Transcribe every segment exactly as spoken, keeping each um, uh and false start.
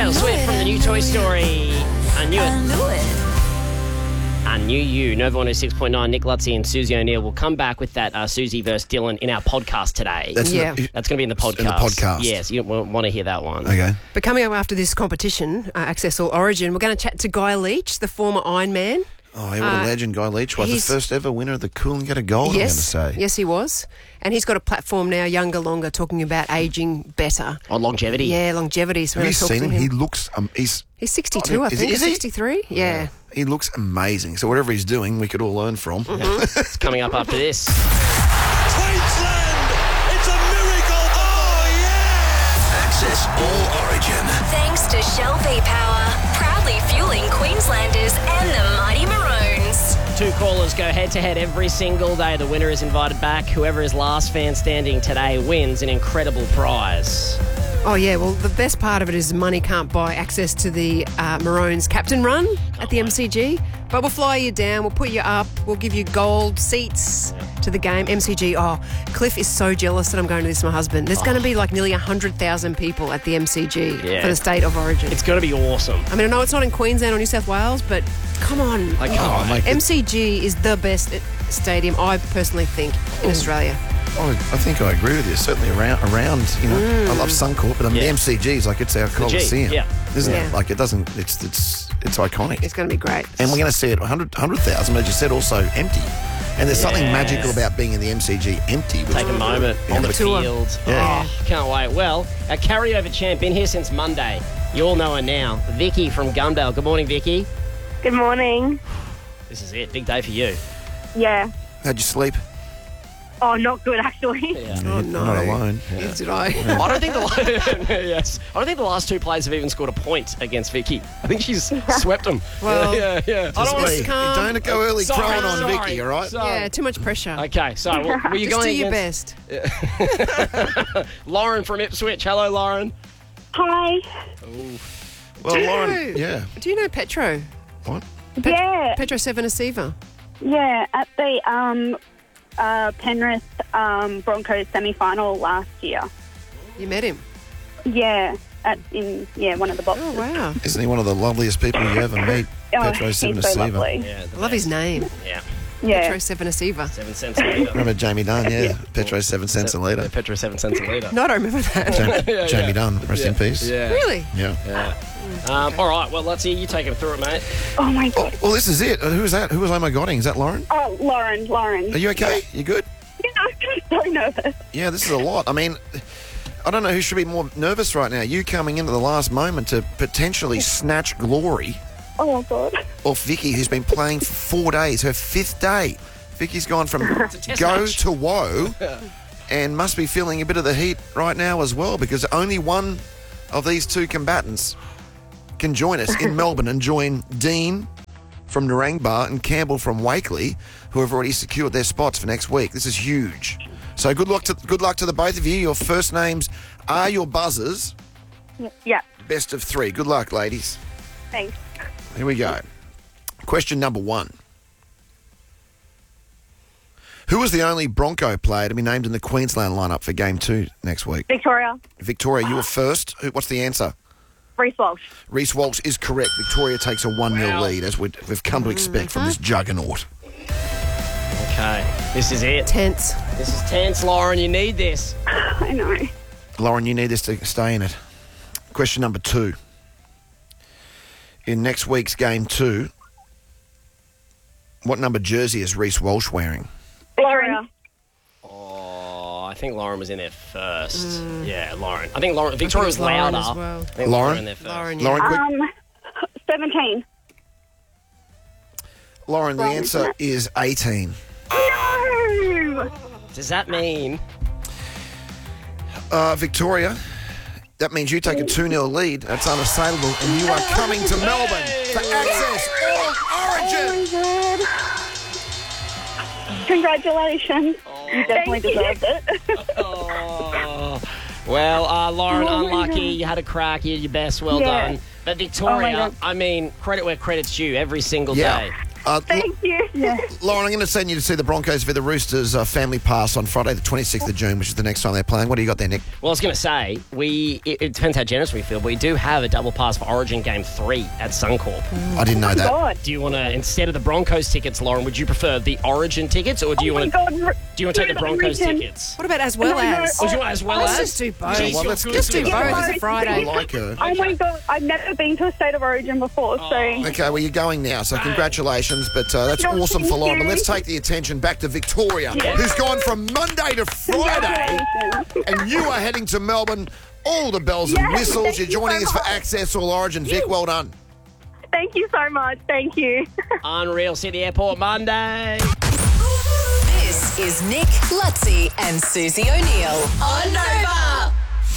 Taylor Swift from the new Toy Story. I knew it. I knew it. I knew you. Nova one oh six point nine. Nick Lutzy and Susie O'Neill will come back with that uh, Susie versus Dylan in our podcast today. That's in Yeah. the- That's going to be in the podcast. In the podcast. Yes, you want to hear that one. Okay. But coming up after this competition, uh, Access All Origin, we're going to chat to Guy Leach, the former Ironman. Oh, yeah, what a Uh, legend Guy Leach was. The he's- first ever winner of the Coolangatta Gold, Yes, I'm going to say. yes, he was. And he's got a platform now, Younger Longer, talking about ageing better. On longevity. Yeah, longevity. So Have we're you gonna talk seen to him? He looks... Um, he's He's sixty-two, I Is he- think. is he? sixty-three? Yeah. He looks amazing. So whatever he's doing, we could all learn from. It's coming up after this. Queensland! It's a miracle! Oh, yeah! Access All Origin. Thanks to Shell V-Power, proudly fueling Queenslanders and the Mighty Maroons. Two callers go head-to-head every single day. The winner is invited back. Whoever is last fan standing today wins an incredible prize. Oh, yeah. Well, the best part of it is money can't buy access to the uh, Maroons Captain Run at the M C G. But we'll fly you down. We'll put you up. We'll give you gold seats to the game. M C G. Oh, Cliff is so jealous that I'm going to this with my husband. There's going to be like nearly one hundred thousand people at the M C G Yeah. for the State of Origin. It's going to be awesome. I mean, I know it's not in Queensland or New South Wales, but come on. Like, come on. mate, M C G is the best stadium, I personally think, in Australia. I, I think I agree with you. Certainly around, around you know, I love Suncorp, but I mean, Yeah. the M C G is like it's our Coliseum, yeah. isn't Yeah. it? Like it doesn't. It's it's it's iconic, It's going to be great. and we're going to see it one hundred thousand, but as you said, also empty. And there's something Yes. magical about being in the M C G empty. which- Take a moment Yeah, on the but- tour. field. Yeah. Oh, can't wait. Well, our carryover champ, been here since Monday. You all know her now. Vicky from Gundale. Good morning, Vicky. Good morning. This is it. Big day for you. Yeah. How'd you sleep? Oh, not good, actually. Yeah. Oh, You're no. not alone. Did I? I don't think the yes. I don't think the last two players have even scored a point against Vicky. I think she's swept them. Well, yeah, yeah. I don't Just Hey, want calm. don't go early Sorry, crying on sorry, Vicky, all right? sorry. Yeah, too much pressure. Okay, so well, were you Just going do your against best. Lauren from Ipswich? Hello, Lauren. Hi. Well, Do Lauren, you- yeah. Do you know Petro? What? Yeah. Petro Sevenasiva. Yeah. At the um, uh, Penrith um, Broncos semi-final last year. You met him. Yeah. At in yeah one of the boxes. Oh, wow. Isn't he one of the loveliest people you ever meet? Oh, Petro he's so Sevenasiva. lovely. Yeah, I love his name. Yeah, Yeah. Petro Sevenasiva. seven cents a litre. Remember Jamie Dunn? Yeah, Petro seven cents a Yeah, litre. Petro seven cents a litre. No, I don't remember that. Jamie, Yeah, Jamie yeah. Dunn, rest in peace. Yeah. Really? Yeah. Yeah. Um, all right. Well, let's hear you take him through it, mate. Oh my Oh, god. well, this is it. Uh, Who is that? Who was I getting? Is that Lauren? Oh, Lauren. Lauren. Are you okay? You good? Yeah, I'm so nervous. Yeah, this is a lot. I mean, I don't know who should be more nervous right now. You coming into the last moment to potentially snatch glory Oh my god. off Vicky, who's been playing for four days, her fifth day. Vicky's gone from test go match. to woe and must be feeling a bit of the heat right now as well, because only one of these two combatants can join us in Melbourne and join Dean from Narangba and Campbell from Wakeley, who have already secured their spots for next week. This is huge. So good luck to good luck to the both of you. Your first names are your buzzers. Yeah. Best of three. Good luck, ladies. Thanks. Here we go. Question number one. Who was the only Bronco player to be named in the Queensland lineup for Game two next week? Victoria. Victoria, you were first. Who- What's the answer? Reece Walsh. Reece Walsh is correct. Victoria takes a one nil Wow. lead, as we'd, we've come to expect from this juggernaut. Okay. This is it. Tense. This is tense, Lauren. You need this. I know. Lauren, you need this to stay in it. Question number two. In next week's Game two, what number jersey is Reece Walsh wearing? Lauren. Oh, I think Lauren was in there first. Yeah, Lauren. I think Lauren. Victoria was Mm. Lauren louder. as well. I think Lauren? in there first. Lauren, yeah. Lauren, quick. Um, seventeen. Lauren, the Wrong, answer isn't is eighteen. No. Does that mean? Uh, Victoria, that means you take a two nil lead. That's unassailable. And you are coming to Melbourne for Access All Origin. Oh my god. Congratulations. You definitely Thank you. deserved it. Oh. Well, uh, Lauren, Oh my unlucky. God. You had a crack. You did your best. Well Yeah. done. But Oh my Victoria, God. I mean, credit where credit's due every single Yeah. day. Uh, Thank you. Yeah. Lauren, I'm going to send you to see the Broncos for the Roosters uh, Family Pass on Friday, the twenty-sixth of June, which is the next time they're playing. What do you got there, Nick? Well, I was going to say, we it, it depends how generous we feel, but we do have a double pass for Origin Game three at Suncorp. I didn't know that. God. Do you want to, instead of the Broncos tickets, Lauren, would you prefer the Origin tickets, or do you Oh my want to God. do you want to take the Broncos Origin. tickets? What about as well No, no, as? Or do you want as well Let's as? just do both. Jeez, Well, you're let's good just for do it. both. It's a Friday. I like her. Oh my God, I've never been to a State of Origin before, so... Okay, well, you're going now, so congratulations. But uh, that's No, awesome for thank Lauren. But you. let's take the attention back to Victoria, Yeah. who's gone from Monday to Friday. Congratulations. And you are heading to Melbourne. All the bells and Yes, whistles. thank You're you joining so us for much. Access All Origin. Vic, well done. Thank you so much. Thank you. Unreal. City Airport Monday. This is Nick, Lutzi, and Susie O'Neill on Nova.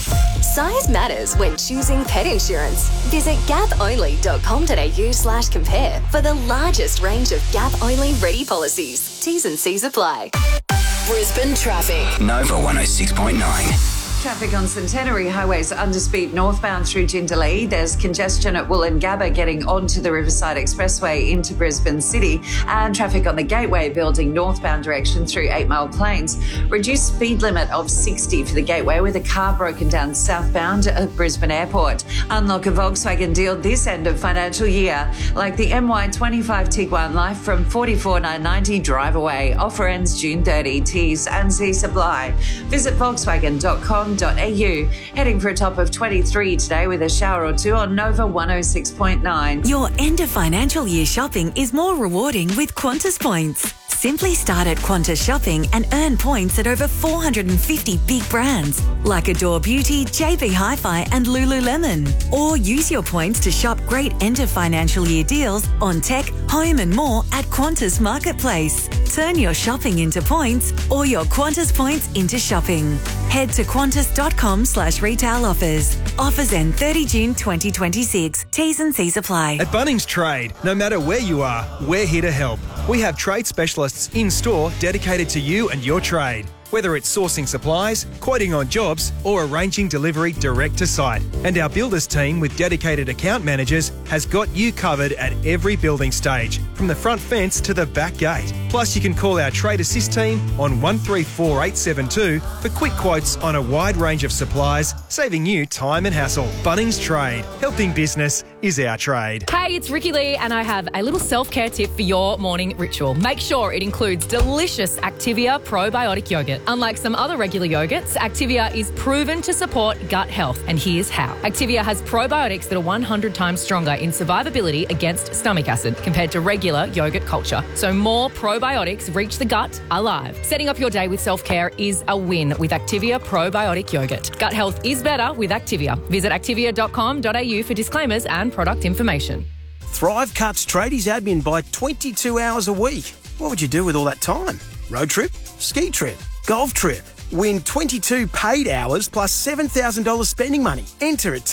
Size matters when choosing pet insurance. Visit gaponly.com.au slash compare for the largest range of Gap-only ready policies. T's and C's apply. Brisbane traffic. Nova one oh six point nine. Traffic on Centenary Highway's underspeed northbound through Jindalee. There's congestion at Wollongabba getting onto the Riverside Expressway into Brisbane City, and traffic on the Gateway building northbound direction through Eight Mile Plains. Reduced speed limit of sixty for the Gateway with a car broken down southbound at Brisbane Airport. Unlock a Volkswagen deal this end of financial year, like the M Y twenty-five Tiguan Life from forty-four thousand nine hundred ninety drive away. Offer ends June thirtieth. T's and C's apply. Visit volkswagen dot com dot a u. Heading for a top of twenty-three today with a shower or two on Nova one oh six point nine. Your end of financial year shopping is more rewarding with Qantas points. Simply start at Qantas Shopping and earn points at over four hundred fifty big brands like Adore Beauty, J B Hi-Fi and Lululemon. Or use your points to shop great end of financial year deals on tech, home and more at Qantas Marketplace. Turn your shopping into points or your Qantas points into shopping. Head to qantas.com slash retail offers. Offers end thirtieth of June twenty twenty-six. T's and C's apply. At Bunnings Trade, no matter where you are, we're here to help. We have trade specialists in-store dedicated to you and your trade. Whether it's sourcing supplies, quoting on jobs, or arranging delivery direct to site. And our builders team with dedicated account managers has got you covered at every building stage, from the front fence to the back gate. Plus, you can call our Trade Assist team on one three four eight seven two for quick quotes on a wide range of supplies, saving you time and hassle. Bunnings Trade. Helping business is our trade. Hey, it's Ricky Lee, and I have a little self-care tip for your morning ritual. Make sure it includes delicious Activia probiotic yogurt. Unlike some other regular yogurts, Activia is proven to support gut health, and here's how. Activia has probiotics that are one hundred times stronger in survivability against stomach acid compared to regular yogurt culture. So more probiotics reach the gut alive. Setting up your day with self-care is a win with Activia probiotic yogurt. Gut health is better with Activia. Visit activia dot com dot a u for disclaimers and product information. Thrive cuts tradies admin by twenty-two hours a week. What would you do with all that time? Road trip? Ski trip? Golf trip? Win twenty-two paid hours plus seven thousand dollars spending money. Enter at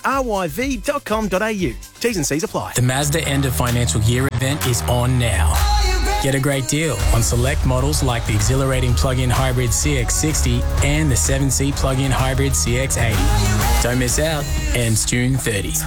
thryv dot com dot a u. T's and C's apply. The Mazda End of Financial Year event is on now. Get a great deal on select models like the exhilarating plug-in hybrid C X sixty and the seven-seat plug-in hybrid C X eighty. Don't miss out. Ends June thirtieth.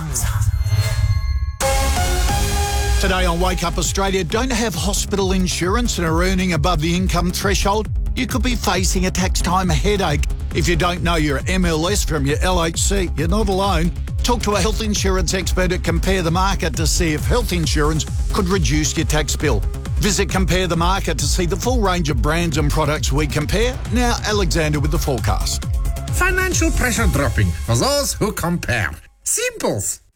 Today on Wake Up Australia, don't have hospital insurance and are earning above the income threshold? You could be facing a tax time headache. If you don't know your M L S from your L H C, you're not alone. Talk to a health insurance expert at Compare the Market to see if health insurance could reduce your tax bill. Visit Compare the Market to see the full range of brands and products we compare. Now, Alexander with the forecast. Financial pressure dropping for those who compare. Simples.